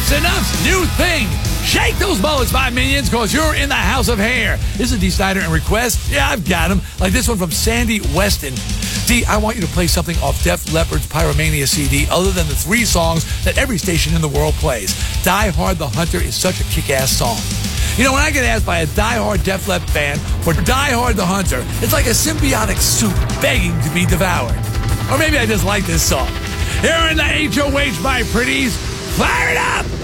Enough's new thing. Shake those bullets, my minions, because you're in the house of hair. This is D. Snyder and request. Yeah, I've got them. Like this one from Sandy Weston. D, I want you to play something off Def Leppard's Pyromania CD other than the 3 songs that every station in the world plays. Die Hard the Hunter is such a kick-ass song. You know, when I get asked by a die-hard Def Leppard fan for Die Hard the Hunter, it's like a symbiotic soup begging to be devoured. Or maybe I just like this song. Here in the HOH, my pretties, fire it up!